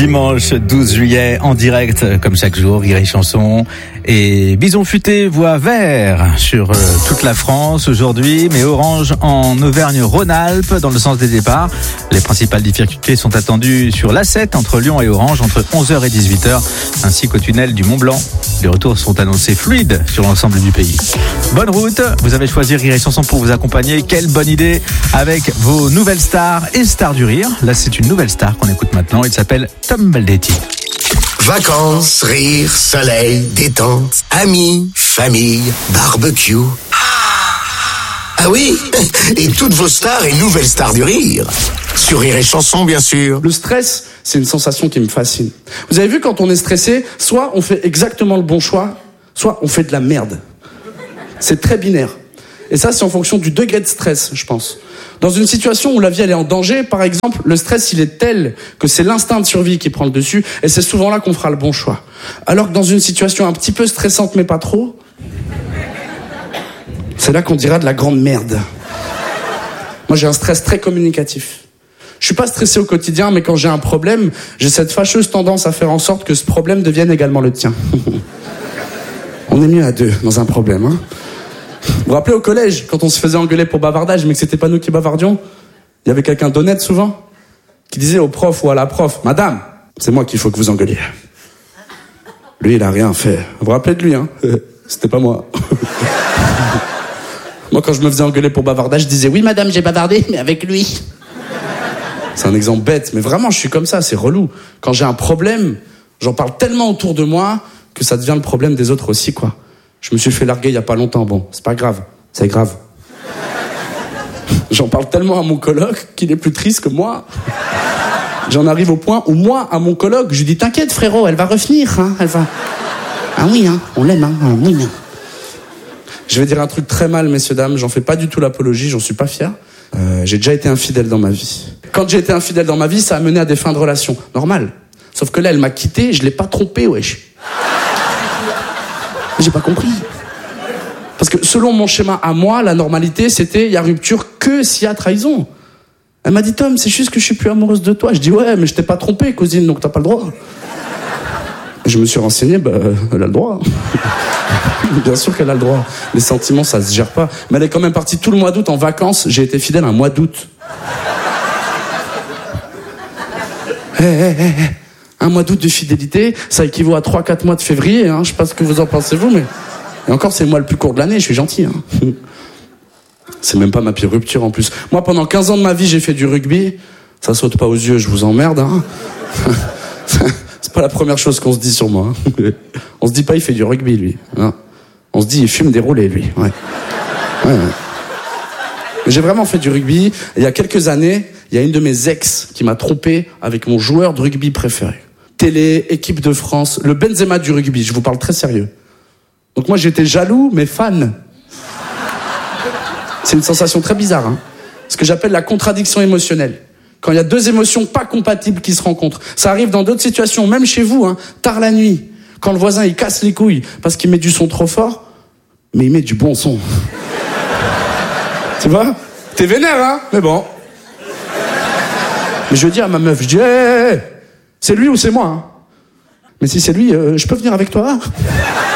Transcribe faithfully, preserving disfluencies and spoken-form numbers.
Dimanche douze juillet, en direct, comme chaque jour, Rire et Chanson. Et Bison Futé voit vert sur euh, toute la France aujourd'hui, mais orange en Auvergne-Rhône-Alpes dans le sens des départs. Les principales difficultés sont attendues sur l'A sept entre Lyon et Orange entre onze heures et dix-huit heures, ainsi qu'au tunnel du Mont-Blanc. Les retours sont annoncés fluides sur l'ensemble du pays. Bonne route, vous avez choisi Rire et Chanson pour vous accompagner. Quelle bonne idée avec vos nouvelles stars et stars du rire. Là, c'est une nouvelle star qu'on écoute maintenant. Il s'appelle Tom Baldetti. Vacances, rire, soleil, détente, amis, famille, barbecue. Ah oui, et toutes vos stars et nouvelles stars du rire. Sur Rire et Chanson, bien sûr. Le stress, c'est une sensation qui me fascine. Vous avez vu, quand on est stressé, soit on fait exactement le bon choix, soit on fait de la merde. C'est très binaire. Et ça, c'est en fonction du degré de stress, je pense. Dans une situation où la vie elle est en danger, par exemple, le stress il est tel que c'est l'instinct de survie qui prend le dessus, et c'est souvent là qu'on fera le bon choix. Alors que dans une situation un petit peu stressante mais pas trop, c'est là qu'on dira de la grande merde. Moi j'ai un stress très communicatif. Je suis pas stressé au quotidien, mais quand j'ai un problème, j'ai cette fâcheuse tendance à faire en sorte que ce problème devienne également le tien. On est mieux à deux dans un problème, hein. Vous vous rappelez au collège, quand on se faisait engueuler pour bavardage, mais que c'était pas nous qui bavardions, il y avait quelqu'un d'honnête souvent, qui disait au prof ou à la prof, « Madame, c'est moi qu'il faut que vous engueuliez. » Lui, il a rien fait. Vous vous rappelez de lui, hein? C'était pas moi. Moi, quand je me faisais engueuler pour bavardage, je disais, « Oui, madame, j'ai bavardé, mais avec lui. » C'est un exemple bête, mais vraiment, je suis comme ça, c'est relou. Quand j'ai un problème, j'en parle tellement autour de moi que ça devient le problème des autres aussi, quoi. Je me suis fait larguer il y a pas longtemps. Bon, c'est pas grave. C'est grave. J'en parle tellement à mon coloc qu'il est plus triste que moi. J'en arrive au point où moi, à mon coloc, je lui dis « T'inquiète, frérot, elle va revenir, hein, elle va... » Ah oui, hein, on l'aime, hein, ah oui, hein. Je vais dire un truc très mal, messieurs, dames. J'en fais pas du tout l'apologie, j'en suis pas fier. Euh, j'ai déjà été infidèle dans ma vie. Quand j'ai été infidèle dans ma vie, ça a mené à des fins de relation. Normal. Sauf que là, elle m'a quitté, je l'ai pas trompé, wesh. J'ai pas compris. Parce que selon mon schéma à moi, la normalité, c'était il y a rupture que s'il y a trahison. Elle m'a dit, Tom, c'est juste que je suis plus amoureuse de toi. Je dis, ouais, mais je t'ai pas trompé, cousine, donc t'as pas le droit. Et je me suis renseigné, bah, elle a le droit. Bien sûr qu'elle a le droit. Les sentiments, ça se gère pas. Mais elle est quand même partie tout le mois d'août en vacances. J'ai été fidèle un mois d'août. Hé, hé, hé, hé. Un mois d'août de fidélité, ça équivaut à trois quatre mois de février, hein. Je sais pas ce que vous en pensez vous, mais... Et encore, c'est le mois le plus court de l'année, je suis gentil, hein. C'est même pas ma pire rupture, en plus. Moi, pendant quinze ans de ma vie, j'ai fait du rugby. Ça saute pas aux yeux, je vous emmerde, hein. C'est pas la première chose qu'on se dit sur moi, hein. On se dit pas, il fait du rugby, lui. Hein. On se dit, il fume des roulés, lui. Ouais. Ouais, ouais. Mais j'ai vraiment fait du rugby. Et il y a quelques années, il y a une de mes ex qui m'a trompé avec mon joueur de rugby préféré. Télé, équipe de France, le Benzema du rugby, je vous parle très sérieux. Donc moi j'étais jaloux, mais fan. C'est une sensation très bizarre, hein. Ce que j'appelle la contradiction émotionnelle. Quand il y a deux émotions pas compatibles qui se rencontrent. Ça arrive dans d'autres situations, même chez vous, hein, tard la nuit. Quand le voisin il casse les couilles parce qu'il met du son trop fort, mais il met du bon son. Tu vois? T'es vénère, hein? Mais bon. Mais je dis à ma meuf, je dis, hey, hey, c'est lui ou c'est moi, hein? Mais si c'est lui, euh, je peux venir avec toi?